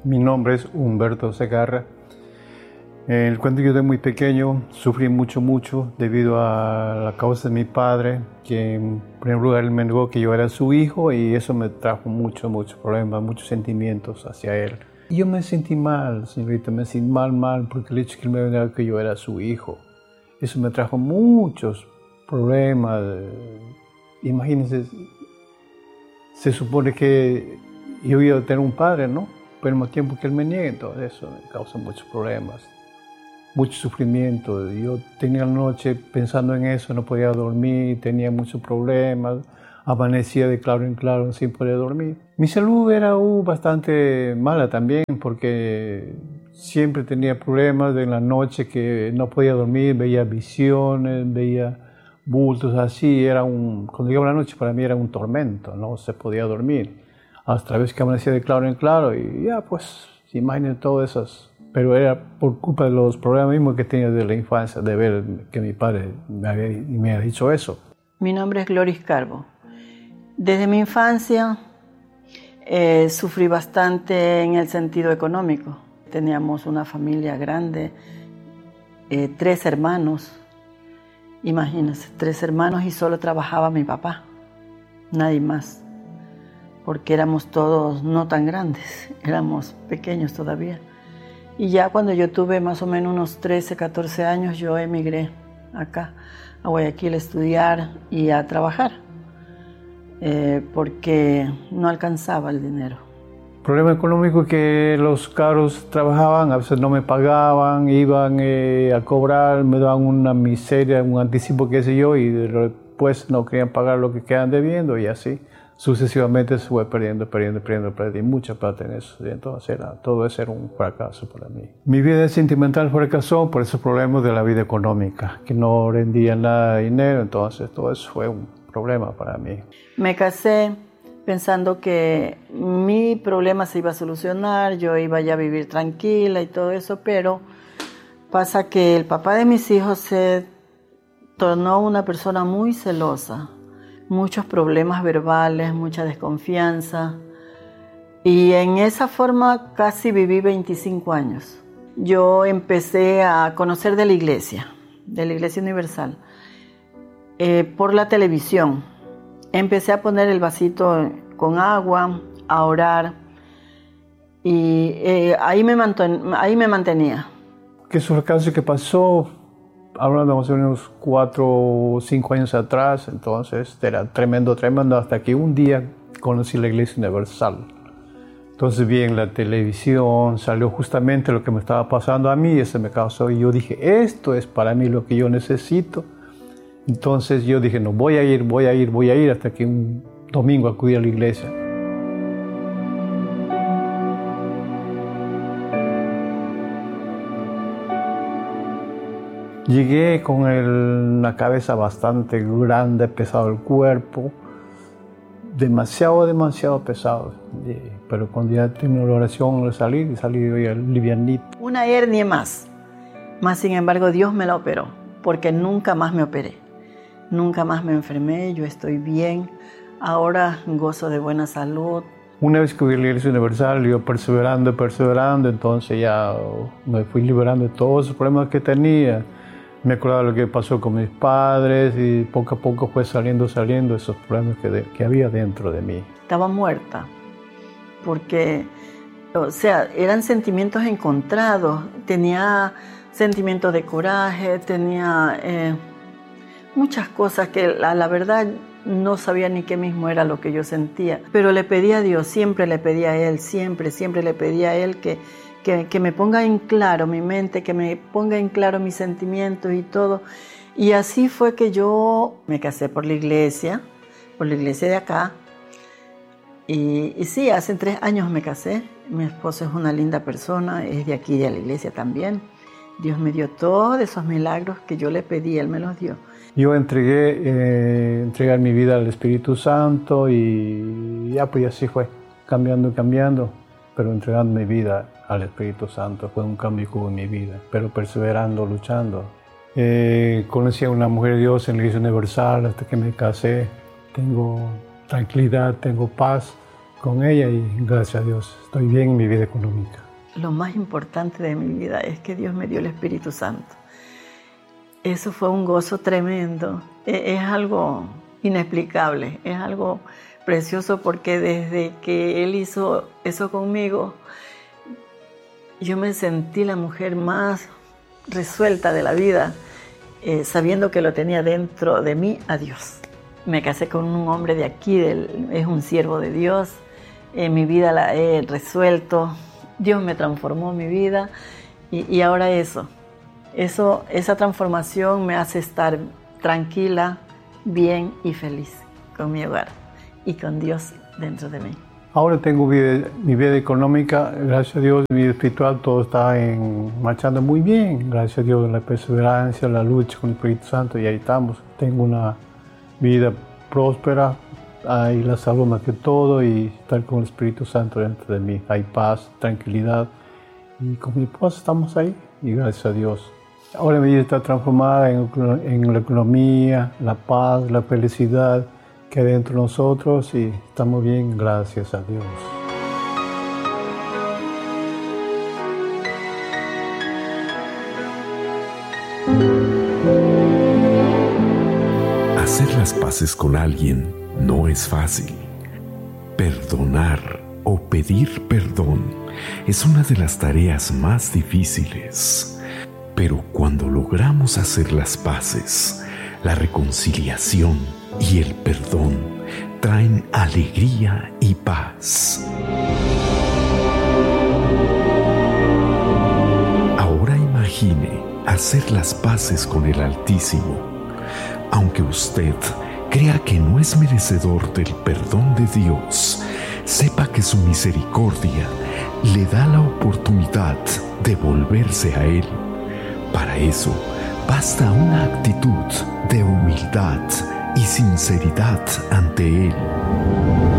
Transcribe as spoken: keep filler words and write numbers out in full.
Mi nombre es Humberto Segarra. Eh, cuando yo era muy pequeño sufrí mucho, mucho debido a la causa de mi padre, que en primer lugar él me negó que yo era su hijo y eso me trajo muchos, muchos problemas, muchos sentimientos hacia él. Y yo me sentí mal, señorita, me sentí mal, mal, porque el hecho de que él me negara que yo era su hijo, eso me trajo muchos problemas. Imagínense, se supone que yo iba a tener un padre, ¿no? Pero al mismo tiempo que él me niegue, entonces eso me causa muchos problemas, mucho sufrimiento. Yo tenía la noche pensando en eso, no podía dormir, tenía muchos problemas, amanecía de claro en claro sin poder dormir. Mi salud era uh, bastante mala también, porque siempre tenía problemas en la noche que no podía dormir, veía visiones, veía bultos así. Era un, cuando llegaba la noche para mí era un tormento, no se podía dormir. Hasta la vez que amanecía de claro en claro y ya pues, imaginen todas esas. Pero era por culpa de los problemas mismos que tenía de la infancia, de ver que mi padre me había, me había dicho eso. Mi nombre es Gloris Carbo. Desde mi infancia eh, sufrí bastante en el sentido económico. Teníamos una familia grande, eh, tres hermanos. Imagínense, tres hermanos y solo trabajaba mi papá, nadie más. Porque éramos todos no tan grandes, éramos pequeños todavía. Y ya cuando yo tuve más o menos unos trece, catorce años, yo emigré acá a Guayaquil a estudiar y a trabajar, eh, porque no alcanzaba el dinero. El problema económico que los cabros trabajaban, a veces no me pagaban, iban eh, a cobrar, me daban una miseria, un anticipo, qué sé yo, y después no querían pagar lo que quedan debiendo y así. Sucesivamente se fue perdiendo, perdiendo, perdiendo, perdí mucha plata en eso. Y entonces era, todo eso era un fracaso para mí. Mi vida sentimental fracasó por esos problemas de la vida económica, que no rendía nada de dinero, entonces todo eso fue un problema para mí. Me casé pensando que mi problema se iba a solucionar, yo iba ya a vivir tranquila y todo eso, pero pasa que el papá de mis hijos se tornó una persona muy celosa. Muchos problemas verbales, mucha desconfianza. Y en esa forma casi viví veinticinco años. Yo empecé a conocer de la iglesia, de la Iglesia Universal, eh, por la televisión. Empecé a poner el vasito con agua, a orar, y eh, ahí, me manten, ahí me mantenía. ¿Qué es el caso que pasó? Hablando más o menos cuatro o cinco años atrás, entonces era tremendo, tremendo, hasta que un día conocí la Iglesia Universal. Entonces vi en la televisión, salió justamente lo que me estaba pasando a mí, y eso me causó, y yo dije, esto es para mí lo que yo necesito. Entonces yo dije, no, voy a ir, voy a ir, voy a ir, hasta que un domingo acudí a la iglesia. Llegué con el, una cabeza bastante grande, pesado el cuerpo, demasiado, demasiado pesado. Pero cuando ya terminó la oración, salí, salí livianito. Una hernia más, más sin embargo Dios me la operó, porque nunca más me operé, nunca más me enfermé, yo estoy bien, ahora gozo de buena salud. Una vez que fui a la Iglesia Universal, yo perseverando, perseverando, entonces ya me fui liberando de todos los problemas que tenía. Me acordaba de lo que pasó con mis padres y poco a poco fue saliendo, saliendo esos problemas que, de, que había dentro de mí. Estaba muerta, porque, o sea, eran sentimientos encontrados. Tenía sentimientos de coraje, tenía eh, muchas cosas que la, la verdad no sabía ni qué mismo era lo que yo sentía. Pero le pedí a Dios, siempre le pedí a Él, siempre, siempre le pedí a Él que... Que, que me ponga en claro mi mente, que me ponga en claro mis sentimientos y todo. Y así fue que yo me casé por la iglesia, por la iglesia de acá. Y, y sí, hace tres años me casé. Mi esposo es una linda persona, es de aquí, de la iglesia también. Dios me dio todos esos milagros que yo le pedí, Él me los dio. Yo entregué, eh, entregar mi vida al Espíritu Santo y ya pues así fue, cambiando, cambiando. Pero entregando mi vida al Espíritu Santo fue un cambio que hubo en mi vida, pero perseverando, luchando. Eh, conocí a una mujer de Dios en la Iglesia Universal hasta que me casé. Tengo tranquilidad, tengo paz con ella y gracias a Dios estoy bien en mi vida económica. Lo más importante de mi vida es que Dios me dio el Espíritu Santo. Eso fue un gozo tremendo. Es algo inexplicable, es algo precioso porque desde que Él hizo eso conmigo, yo me sentí la mujer más resuelta de la vida, eh, sabiendo que lo tenía dentro de mí a Dios. Me casé con un hombre de aquí, del, es un siervo de Dios, eh, mi vida la he resuelto, Dios me transformó mi vida y, y ahora eso, eso, esa transformación me hace estar tranquila, bien y feliz con mi hogar y con Dios dentro de mí. Ahora tengo vida, mi vida económica, gracias a Dios, mi vida espiritual, todo está en, marchando muy bien, gracias a Dios, la perseverancia, la lucha con el Espíritu Santo, y ahí estamos. Tengo una vida próspera, hay la salud más que todo, y estar con el Espíritu Santo dentro de mí. Hay paz, tranquilidad, y con mi esposa estamos ahí, y gracias a Dios. Ahora mi vida está transformada en, en la economía, la paz, la felicidad que hay dentro de nosotros, y estamos bien, gracias a Dios. Hacer las paces con alguien no es fácil. Perdonar o pedir perdón es una de las tareas más difíciles. Pero cuando logramos hacer las paces, la reconciliación y el perdón traen alegría y paz. Ahora imagine hacer las paces con el Altísimo. Aunque usted crea que no es merecedor del perdón de Dios, sepa que su misericordia le da la oportunidad de volverse a Él. Para eso, basta una actitud de humildad y sinceridad ante Él.